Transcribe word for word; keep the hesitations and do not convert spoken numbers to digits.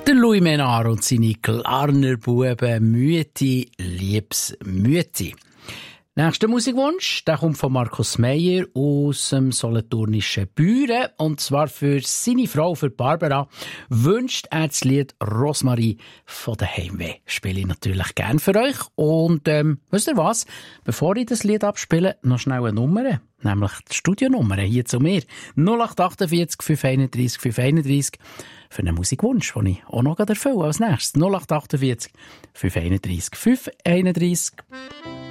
Der Louis Menard und seine Klarner Buben «Müeti, liebs Müeti». Nächster Musikwunsch, der kommt von Markus Meyer aus dem solothurnischen Büren. Und zwar für seine Frau, für Barbara, wünscht er das Lied «Rosmarie» von der Heimweh. Spiele ich natürlich gern für euch. Und ähm, wisst ihr was? Bevor ich das Lied abspiele, noch schnell eine Nummer. Nämlich die Studionummer hier zu mir. null acht achtundvierzig fünf einunddreissig fünf einunddreissig für einen Musikwunsch, den ich auch noch erfülle als nächstes. null acht achtundvierzig fünf einunddreissig fünf einunddreissig